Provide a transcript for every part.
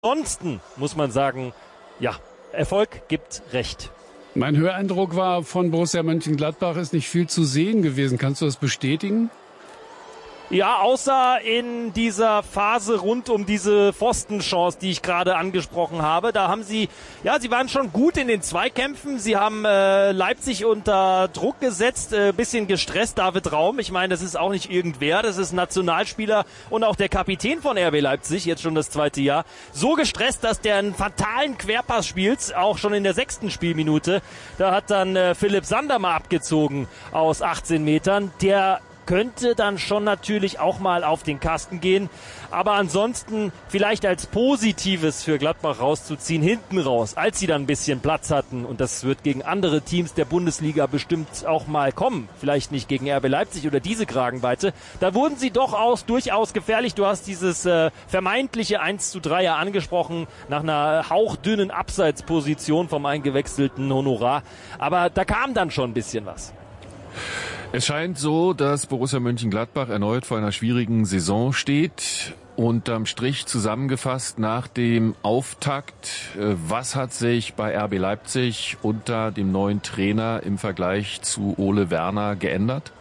Ansonsten muss man sagen, ja, Erfolg gibt Recht. Mein Höreindruck war, von Borussia Mönchengladbach ist nicht viel zu sehen gewesen. Kannst du das bestätigen? Ja, außer in dieser Phase rund um diese Pfostenchance, die ich gerade angesprochen habe. Da haben sie waren schon gut in den Zweikämpfen. Sie haben Leipzig unter Druck gesetzt, bisschen gestresst, David Raum. Ich meine, das ist auch nicht irgendwer, das ist ein Nationalspieler und auch der Kapitän von RB Leipzig, jetzt schon das 2. Jahr. So gestresst, dass der einen fatalen Querpass spielt, auch schon in der 6. Spielminute. Da hat dann Philipp Sander mal abgezogen aus 18 Metern. Der könnte dann schon natürlich auch mal auf den Kasten gehen. Aber ansonsten vielleicht als Positives für Gladbach rauszuziehen, hinten raus, als sie dann ein bisschen Platz hatten. Und das wird gegen andere Teams der Bundesliga bestimmt auch mal kommen. Vielleicht nicht gegen RB Leipzig oder diese Kragenweite. Da wurden sie durchaus gefährlich. Du hast dieses vermeintliche 1:3 ja angesprochen, nach einer hauchdünnen Abseitsposition vom eingewechselten Honorar. Aber da kam dann schon ein bisschen was. Es scheint so, dass Borussia Mönchengladbach erneut vor einer schwierigen Saison steht. Unterm Strich zusammengefasst nach dem Auftakt, was hat sich bei RB Leipzig unter dem neuen Trainer im Vergleich zu Ole Werner geändert?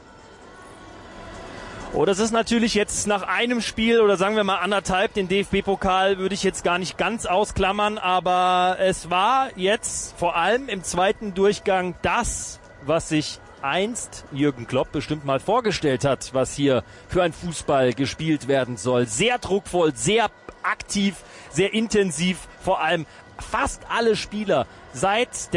Oh, das ist natürlich jetzt nach einem Spiel oder sagen wir mal anderthalb, den DFB-Pokal würde ich jetzt gar nicht ganz ausklammern, aber es war jetzt vor allem im zweiten Durchgang das, was sich einst Jürgen Klopp bestimmt mal vorgestellt hat, was hier für ein Fußball gespielt werden soll. Sehr druckvoll, sehr aktiv, sehr intensiv, vor allem fast alle Spieler seit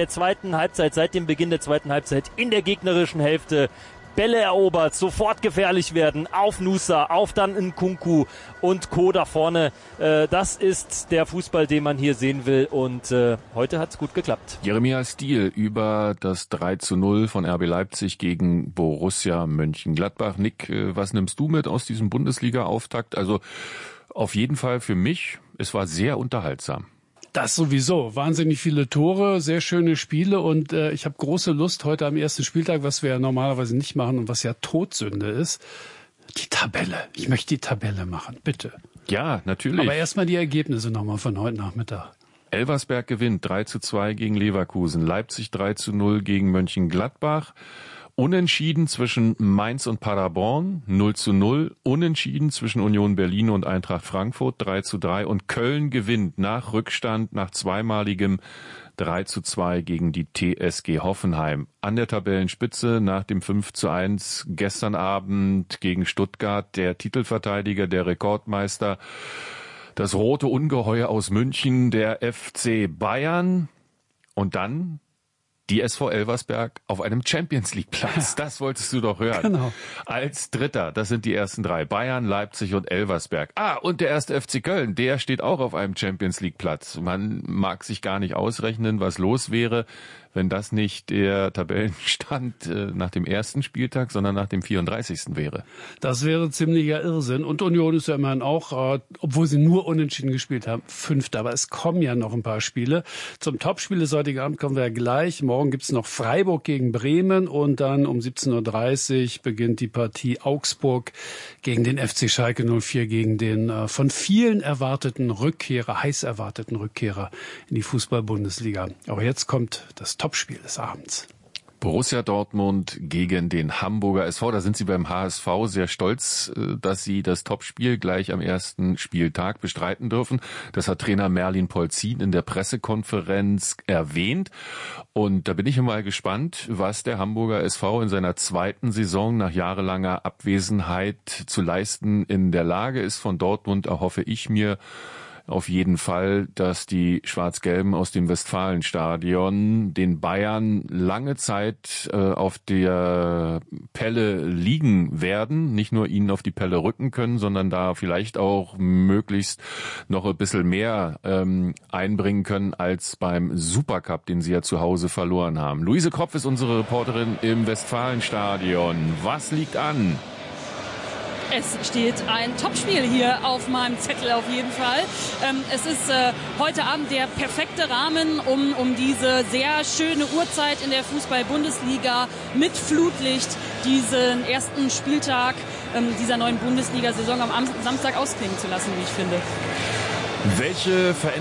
dem Beginn der zweiten Halbzeit in der gegnerischen Hälfte Bälle erobert, sofort gefährlich werden, auf Nusa, auf dann Nkunku und Co. da vorne. Das ist der Fußball, den man hier sehen will und heute hat's gut geklappt. Jeremia Stiel über das 3:0 von RB Leipzig gegen Borussia Mönchengladbach. Nick, was nimmst du mit aus diesem Bundesliga-Auftakt? Also auf jeden Fall für mich, es war sehr unterhaltsam. Das sowieso. Wahnsinnig viele Tore, sehr schöne Spiele und ich habe große Lust heute am ersten Spieltag, was wir ja normalerweise nicht machen und was ja Todsünde ist, die Tabelle. Ich möchte die Tabelle machen, bitte. Ja, natürlich. Aber erstmal die Ergebnisse nochmal von heute Nachmittag. Elversberg gewinnt 3:2 gegen Leverkusen, Leipzig 3:0 gegen Mönchengladbach. Unentschieden zwischen Mainz und Paderborn 0:0, unentschieden zwischen Union Berlin und Eintracht Frankfurt 3:3 und Köln gewinnt nach Rückstand nach zweimaligem 3:2 gegen die TSG Hoffenheim. An der Tabellenspitze nach dem 5:1 gestern Abend gegen Stuttgart der Titelverteidiger, der Rekordmeister, das rote Ungeheuer aus München, der FC Bayern. Und dann die SV Elversberg auf einem Champions-League-Platz. Das wolltest du doch hören. Genau. Als Dritter, das sind die ersten drei. Bayern, Leipzig und Elversberg. Und der erste FC Köln, der steht auch auf einem Champions-League-Platz. Man mag sich gar nicht ausrechnen, was los wäre, wenn das nicht der Tabellenstand nach dem ersten Spieltag, sondern nach dem 34. wäre. Das wäre ziemlicher Irrsinn. Und Union ist ja immerhin auch, obwohl sie nur unentschieden gespielt haben, Fünfter. Aber es kommen ja noch ein paar Spiele. Zum Topspiel des heutigen Abends kommen wir ja gleich. Morgen gibt's noch Freiburg gegen Bremen und dann um 17:30 Uhr beginnt die Partie Augsburg gegen den FC Schalke 04, gegen den von vielen erwarteten heiß erwarteten Rückkehrer in die Fußball-Bundesliga. Aber jetzt kommt das Topspiel des Abends. Borussia Dortmund gegen den Hamburger SV. Da sind sie beim HSV sehr stolz, dass sie das Topspiel gleich am ersten Spieltag bestreiten dürfen. Das hat Trainer Merlin Polzin in der Pressekonferenz erwähnt. Und da bin ich mal gespannt, was der Hamburger SV in seiner zweiten Saison nach jahrelanger Abwesenheit zu leisten in der Lage ist. Von Dortmund erhoffe ich mir auf jeden Fall, dass die Schwarz-Gelben aus dem Westfalenstadion den Bayern lange Zeit auf der Pelle liegen werden, nicht nur ihnen auf die Pelle rücken können, sondern da vielleicht auch möglichst noch ein bisschen mehr einbringen können als beim Supercup, den sie ja zu Hause verloren haben. Luise Kropf ist unsere Reporterin im Westfalenstadion. Was liegt an? Es steht ein Topspiel hier auf meinem Zettel auf jeden Fall. Es ist heute Abend der perfekte Rahmen, um diese sehr schöne Uhrzeit in der Fußball-Bundesliga mit Flutlicht diesen ersten Spieltag dieser neuen Bundesliga-Saison am Samstag ausklingen zu lassen, wie ich finde. Welche Veränderungen